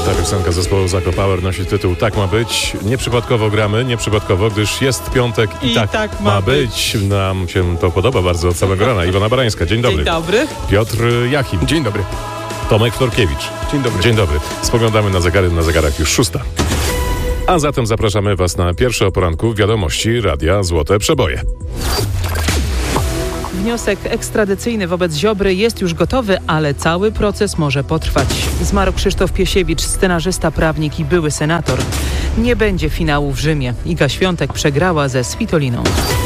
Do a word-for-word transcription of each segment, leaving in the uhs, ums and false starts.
Ta piosenka zespołu Zako Power nosi tytuł Tak ma być. Nieprzypadkowo gramy, nieprzypadkowo, gdyż jest piątek i, I tak, tak ma ma być. Nam się to podoba bardzo od samego rana. Iwona Barańska, dzień dobry. Dzień dobry. Piotr Jachim. Dzień dobry. Tomek Florkiewicz. Dzień dobry. Dzień dobry. Spoglądamy na zegary, na zegarach już szósta. A zatem zapraszamy Was na pierwsze o poranku wiadomości Radia Złote Przeboje. Wniosek ekstradycyjny wobec Ziobry jest już gotowy, ale cały proces może potrwać. Zmarł Krzysztof Piesiewicz, scenarzysta, prawnik i były senator. Nie będzie finału w Rzymie. Iga Świątek przegrała ze Svitoliną.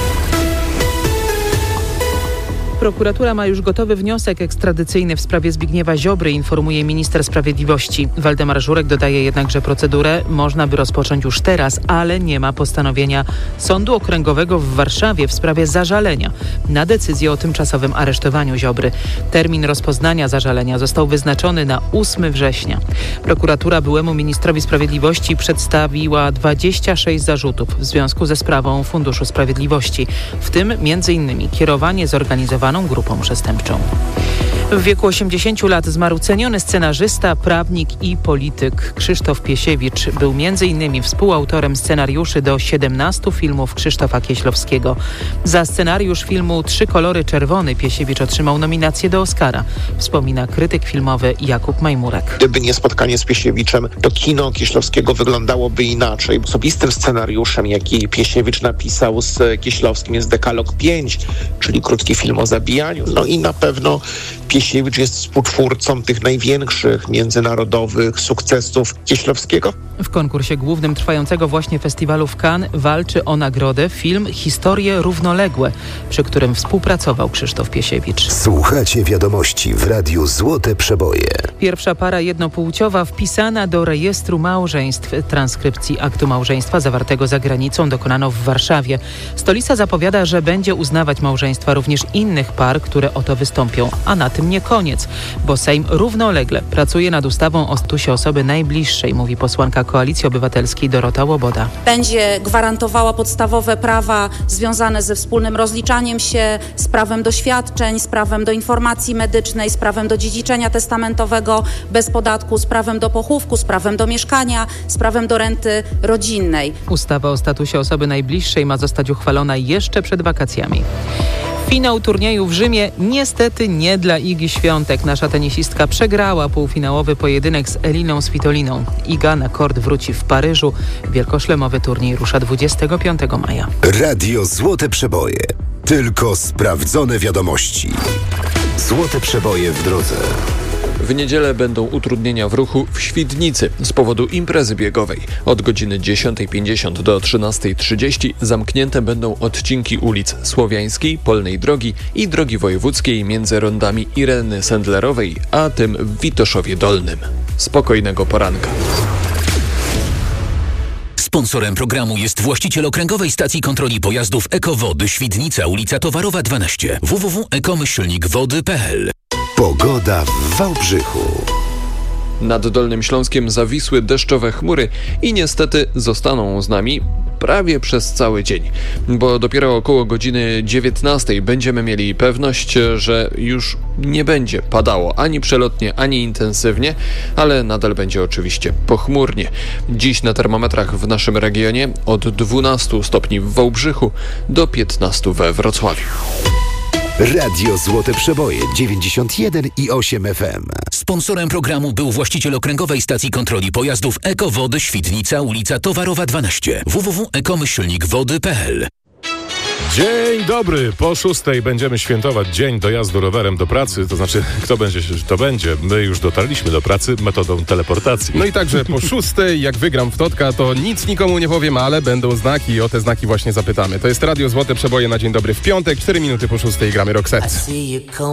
Prokuratura ma już gotowy wniosek ekstradycyjny w sprawie Zbigniewa Ziobry, informuje minister sprawiedliwości. Waldemar Żurek dodaje jednak, że procedurę można by rozpocząć już teraz, ale nie ma postanowienia Sądu Okręgowego w Warszawie w sprawie zażalenia na decyzję o tymczasowym aresztowaniu Ziobry. Termin rozpoznania zażalenia został wyznaczony na ósmego września. Prokuratura byłemu ministrowi sprawiedliwości przedstawiła dwadzieścia sześć zarzutów w związku ze sprawą Funduszu Sprawiedliwości, w tym między innymi kierowanie zorganizowaną grupą przestępczą. W wieku osiemdziesięciu lat zmarł ceniony scenarzysta, prawnik i polityk Krzysztof Piesiewicz. Był między innymi współautorem scenariuszy do siedemnastu filmów Krzysztofa Kieślowskiego. Za scenariusz filmu Trzy kolory czerwony Piesiewicz otrzymał nominację do Oscara, wspomina krytyk filmowy Jakub Majmurek. Gdyby nie spotkanie z Piesiewiczem, to kino Kieślowskiego wyglądałoby inaczej. Osobistym scenariuszem, jaki Piesiewicz napisał z Kieślowskim, jest Dekalog pięć, czyli krótki film o zabijaniu. No i na pewno Piesiewicz jest współtwórcą tych największych międzynarodowych sukcesów Kieślowskiego. W konkursie głównym trwającego właśnie festiwalu w Cannes walczy o nagrodę film Historie równoległe, przy którym współpracował Krzysztof Piesiewicz. Słuchacie wiadomości w Radiu Złote Przeboje. Pierwsza para jednopłciowa wpisana do rejestru małżeństw. Transkrypcji aktu małżeństwa zawartego za granicą dokonano w Warszawie. Stolica zapowiada, że będzie uznawać małżeństwa również innych par, które o to wystąpią. A na tym nie koniec, bo Sejm równolegle pracuje nad ustawą o statusie osoby najbliższej, mówi posłanka Koalicji Obywatelskiej Dorota Łoboda. Będzie gwarantowała podstawowe prawa związane ze wspólnym rozliczaniem się, z prawem do świadczeń, z prawem do informacji medycznej, z prawem do dziedziczenia testamentowego bez podatku, z prawem do pochówku, z prawem do mieszkania, z prawem do renty rodzinnej. Ustawa o statusie osoby najbliższej ma zostać uchwalona jeszcze przed wakacjami. Finał turnieju w Rzymie niestety nie dla Igi Świątek. Nasza tenisistka przegrała półfinałowy pojedynek z Eliną Svitoliną. Iga na kort wróci w Paryżu. Wielkoszlemowy turniej rusza dwudziestego piątego maja. Radio Złote Przeboje. Tylko sprawdzone wiadomości. Złote Przeboje w drodze. W niedzielę będą utrudnienia w ruchu w Świdnicy z powodu imprezy biegowej. Od godziny dziesiątej pięćdziesiąt do trzynastej trzydzieści zamknięte będą odcinki ulic Słowiańskiej, Polnej Drogi i Drogi Wojewódzkiej między rondami Ireny Sendlerowej a tym w Witoszowie Dolnym. Spokojnego poranka. Sponsorem programu jest właściciel okręgowej stacji kontroli pojazdów Ekowody Świdnica, ulica Towarowa dwanaście. w w w kropka ekomyślnik wody kropka p l. Pogoda w Wałbrzychu. Nad Dolnym Śląskiem zawisły deszczowe chmury i niestety zostaną z nami prawie przez cały dzień, bo dopiero około godziny dziewiętnastej będziemy mieli pewność, że już nie będzie padało ani przelotnie, ani intensywnie, ale nadal będzie oczywiście pochmurnie. Dziś na termometrach w naszym regionie od dwunastu stopni w Wałbrzychu do piętnastu we Wrocławiu. Radio Złote Przeboje dziewięćdziesiąt jeden i osiem F M. Sponsorem programu był właściciel okręgowej stacji kontroli pojazdów Ekowody Świdnica, ulica Towarowa dwanaście. w w w kropka ekomyślnik wody kropka p l. Dzień dobry, po szóstej będziemy świętować dzień dojazdu rowerem do pracy, to znaczy kto będzie, to będzie. My już dotarliśmy do pracy metodą teleportacji. No i także po szóstej, jak wygram w Totka, to nic nikomu nie powiem, ale będą znaki i o te znaki właśnie zapytamy. To jest Radio Złote Przeboje na Dzień Dobry w piątek, cztery minuty po szóstej gramy Roxette.